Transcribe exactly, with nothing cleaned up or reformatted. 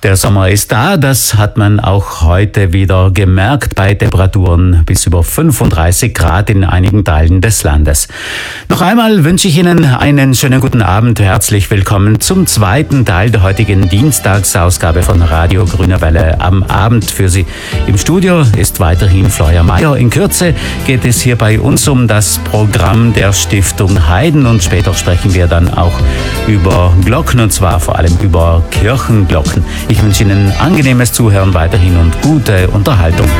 Der Sommer ist da, das hat man auch heute wieder gemerkt bei Temperaturen bis über fünfunddreißig Grad in einigen Teilen des Landes. Noch einmal wünsche ich Ihnen einen schönen guten Abend. Herzlich willkommen zum zweiten Teil der heutigen Dienstagsausgabe von Radio Grüne Welle am Abend. Für Sie im Studio ist weiterhin Florian Mayer. In Kürze geht es hier bei uns um das Programm der Stiftung Heiden und später sprechen wir dann auch über Glocken und zwar vor allem über Kirchenglocken. Ich wünsche Ihnen angenehmes Zuhören weiterhin und gute Unterhaltung.